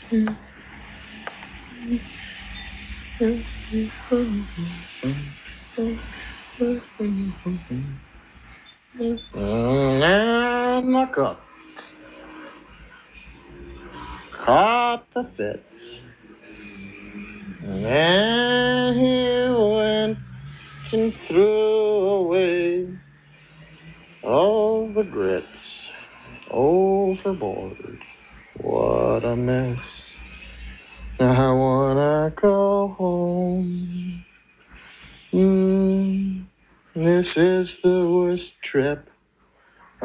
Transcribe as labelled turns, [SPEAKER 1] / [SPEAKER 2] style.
[SPEAKER 1] And the cook caught the fits. And he went and threw away all the grits overboard. What a mess. I wanna go home. This is the worst trip